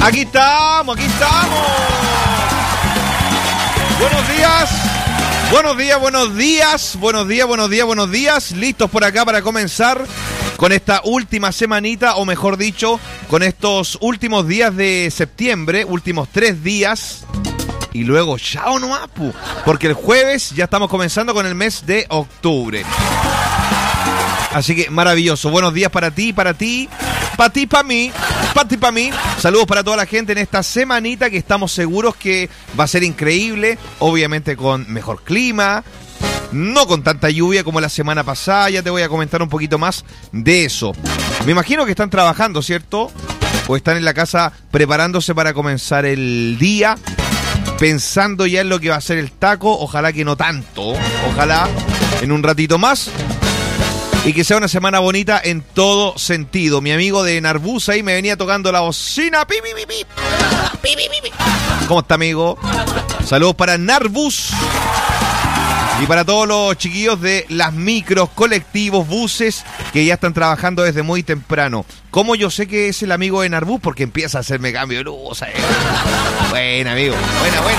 Aquí estamos, aquí estamos. Buenos días. Buenos días, buenos días. Buenos días, buenos días, buenos días. Listos por acá para comenzar con esta última semanita, o mejor dicho, con estos últimos días de septiembre, últimos 3 días. Y luego, chao nomás, porque el jueves ya estamos comenzando con el mes de octubre. Así que maravilloso. Buenos días para ti, para ti, para ti, para mí, para ti, para mí. Saludos para toda la gente en esta semanita que estamos seguros que va a ser increíble. Obviamente con mejor clima, no con tanta lluvia como la semana pasada. Ya te voy a comentar un poquito más de eso. Me imagino que están trabajando, ¿cierto? O están en la casa preparándose para comenzar el día, pensando ya en lo que va a ser el taco. Ojalá que no tanto. Ojalá en un ratito más. Y que sea una semana bonita en todo sentido. Mi amigo de Narbus ahí me venía tocando la bocina. Pi, pi, pi, pi. Pi, pi, pi, pi. ¿Cómo está, amigo? Saludos para Narbus. Y para todos los chiquillos de las micros, colectivos, buses que ya están trabajando desde muy temprano. ¿Cómo yo sé que es el amigo de Narbus? Porque empieza a hacerme cambio de luz. Buena, amigo. Buena, buena.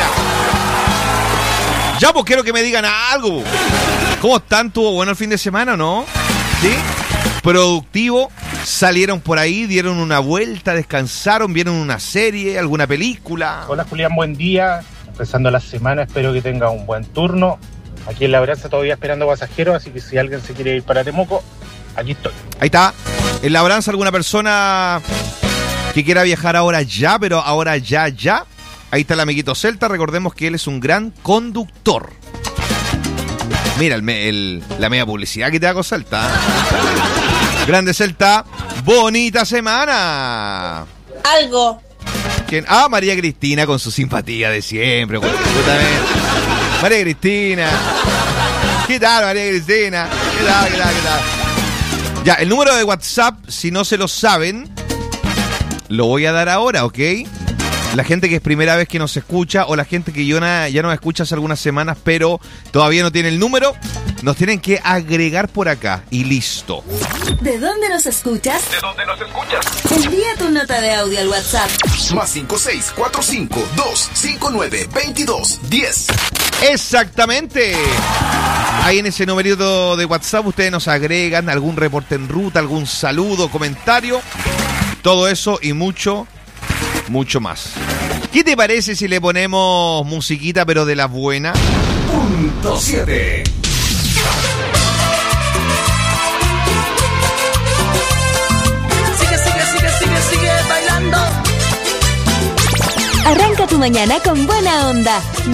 Ya, pues quiero que me digan algo. ¿Cómo están? ¿Tuvo bueno el fin de semana, no? ¿Sí? Productivo. Salieron por ahí, dieron una vuelta, descansaron, vieron una serie, alguna película. Hola, Julián, buen día. Empezando la semana, espero que tenga un buen turno. Aquí en Labranza todavía esperando pasajeros, así que si alguien se quiere ir para Temuco, aquí estoy. Ahí está. En Labranza, alguna persona que quiera viajar ahora ya, pero ahora ya. Ahí está el amiguito Celta. Recordemos que él es un gran conductor. Mira la media publicidad que te hago, Celta. Grande Celta. Bonita semana. Algo. ¿Quién? Ah, María Cristina con su simpatía de siempre. María Cristina. ¿Qué tal, María Cristina? ¿Qué tal? Ya, el número de WhatsApp, si no se lo saben, lo voy a dar ahora, ¿ok? La gente que es primera vez que nos escucha, o la gente que ya nos escucha hace algunas semanas, pero todavía no tiene el número, nos tienen que agregar por acá y listo. ¿De dónde nos escuchas? ¿De dónde nos escuchas? Envía tu nota de audio al WhatsApp. Más 56452592210. Exactamente. Ahí en ese numerito de WhatsApp ustedes nos agregan algún reporte en ruta, algún saludo, comentario, todo eso y mucho más. ¿Qué te parece si le ponemos musiquita pero de la buena? Punto 7. Sigue bailando. Arranca tu mañana con buena onda.